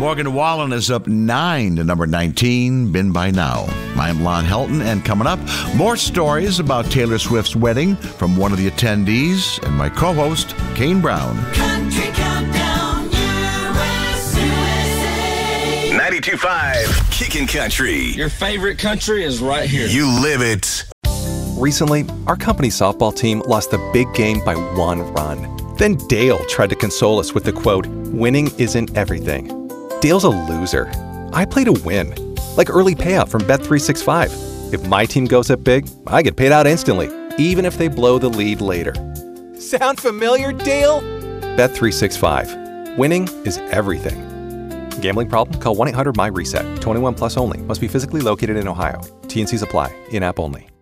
Morgan Wallen is up 9 to number 19, Been By Now. I'm Lon Helton, and coming up, more stories about Taylor Swift's wedding from one of the attendees and my co-host, Kane Brown. Country Countdown, USA. 92.5 Kickin' Country. Your favorite country is right here. You live it. Recently, our company softball team lost the big game by 1 run. Then Dale tried to console us with the quote, "Winning isn't everything." Dale's a loser. I play to win, like early payout from Bet365. If my team goes up big, I get paid out instantly, even if they blow the lead later. Sound familiar, Dale? Bet365. Winning is everything. Gambling problem? Call 1-800-MY-RESET. 21 plus only. Must be physically located in Ohio. T&Cs apply. In-app only.